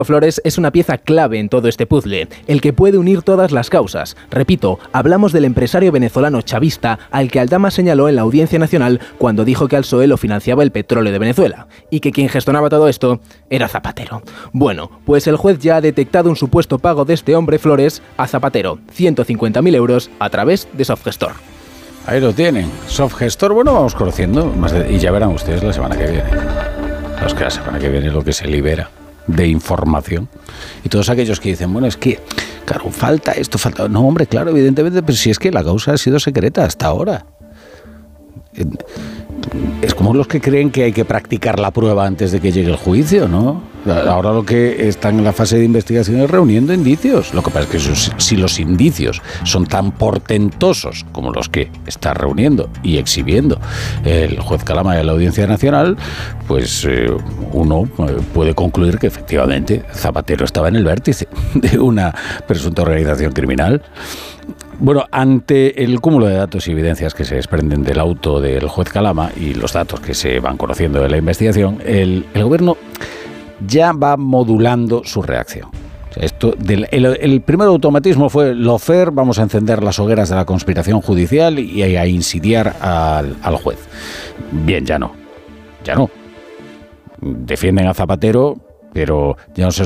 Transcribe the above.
Flores es una pieza clave en todo este puzzle, el que puede unir todas las causas. Repito, hablamos del empresario venezolano chavista al que Aldama señaló en la Audiencia Nacional cuando dijo que al PSOE lo financiaba el petróleo de Venezuela, y que quien gestionaba todo esto era Zapatero. Bueno, pues el juez ya ha detectado un supuesto pago de este hombre Flores a Zapatero, 150.000 euros a través de Softgestor. Ahí lo tienen, Softgestor. Bueno, vamos conociendo más y ya verán ustedes la semana que viene. Es que la semana que viene lo que se libera de información. Y todos aquellos que dicen, bueno, es que, claro, falta esto, falta... No, hombre, claro, evidentemente, pero si es que la causa ha sido secreta hasta ahora. Es como los que creen que hay que practicar la prueba antes de que llegue el juicio, ¿no? Ahora lo que están en la fase de investigación es reuniendo indicios. Lo que pasa es que si los indicios son tan portentosos como los que está reuniendo y exhibiendo el juez Calama de la Audiencia Nacional, pues uno puede concluir que efectivamente Zapatero estaba en el vértice de una presunta organización criminal. Bueno, ante el cúmulo de datos y evidencias que se desprenden del auto del juez Calama y los datos que se van conociendo de la investigación, el gobierno ya va modulando su reacción. O sea, el primer automatismo fue lawfare, vamos a encender las hogueras de la conspiración judicial y a insidiar al juez. Bien, ya no. Defienden a Zapatero, pero ya no se